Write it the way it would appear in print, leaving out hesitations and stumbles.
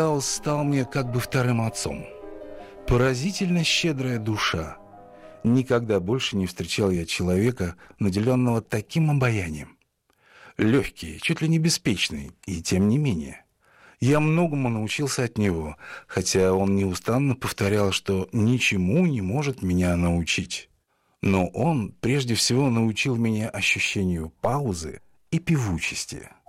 Гаусс стал мне как бы вторым отцом. Поразительно щедрая душа. Никогда больше не встречал я человека, наделенного таким обаянием. Легкий, чуть ли не беспечный, и тем не менее. Я многому научился от него, хотя он неустанно повторял, что ничему не может меня научить. Но он прежде всего научил меня ощущению паузы и певучести.